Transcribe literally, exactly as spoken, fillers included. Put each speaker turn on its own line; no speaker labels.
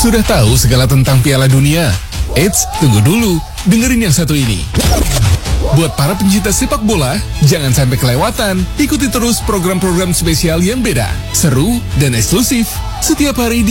Sudah tahu segala tentang Piala Dunia? Eits, tunggu dulu, dengerin yang satu ini. Buat para pencinta sepak bola, jangan sampai kelewatan. Ikuti terus program-program spesial yang beda, seru, dan eksklusif setiap hari di